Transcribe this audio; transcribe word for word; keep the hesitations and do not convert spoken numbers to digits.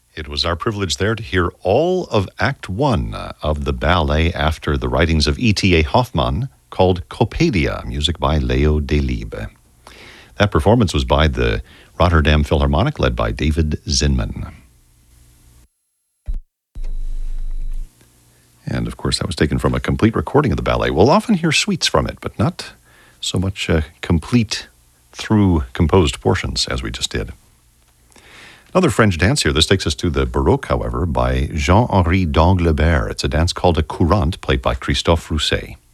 It was our privilege there to hear all of Act One of the ballet after the writings of E T A Hoffmann called Coppelia, music by Leo Delibes. That performance was by the Rotterdam Philharmonic, led by David Zinman. And, of course, that was taken from a complete recording of the ballet. We'll often hear suites from it, but not so much uh, complete through composed portions as we just did. Another French dance here. This takes us to the Baroque, however, by Jean-Henri d'Anglebert. It's a dance called a courante, played by Christophe Rousset.